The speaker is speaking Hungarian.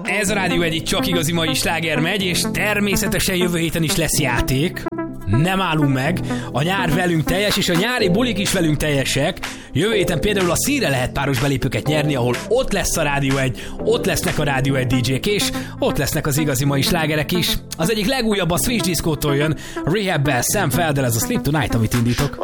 Ez a Rádió Egy csak igazi mai sláger megy, és természetesen jövő héten is lesz játék. Nem állunk meg, a nyár velünk teljes, és a nyári bulik is velünk teljesek. Jövő héten például a Színre lehet páros belépőket nyerni, ahol ott lesz a Rádió Egy, ott lesznek a Rádió Egy DJ-k, és ott lesznek az igazi mai slágerek is. Az egyik legújabb a Switch Disco-tól jön, Rehab-bel, Sam Felddel, ez a Sleep Tonight, amit indítok.